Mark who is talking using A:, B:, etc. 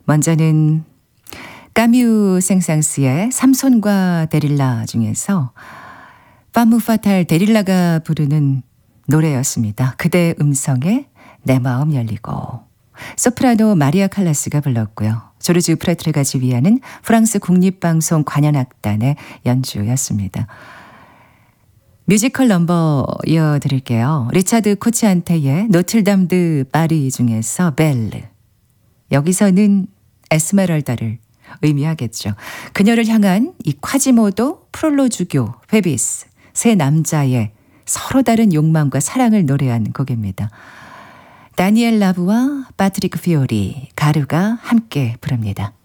A: 먼저는 까뮤 생상스의 삼손과 데릴라 중에서 파무 파탈 데릴라가 부르는 노래였습니다. 그대 음성에 내 마음 열리고. 소프라노 마리아 칼라스가 불렀고요. 조르주 프레트레가 지휘하는 프랑스 국립방송 관현악단의 연주였습니다. 뮤지컬 넘버 이어드릴게요. 리차드 코치안테의 노틀담 드 파리 중에서 벨르. 여기서는 에스메랄다를 의미하겠죠. 그녀를 향한 이 콰지모도, 프롤로주교, 페비스, 세 남자의 서로 다른 욕망과 사랑을 노래한 곡입니다. 다니엘 라브와 파트리크 피오리, 가르가 함께 부릅니다.